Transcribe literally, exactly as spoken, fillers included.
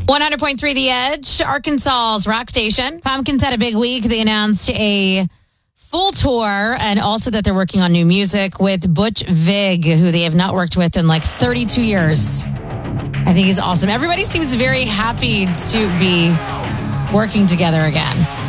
one hundred point three The Edge, Arkansas's rock station. Pumpkins had a big week. They announced a full tour and also that they're working on new music with Butch Vig, who they have not worked with in like thirty-two years. I think he's awesome. Everybody seems very happy to be working together again.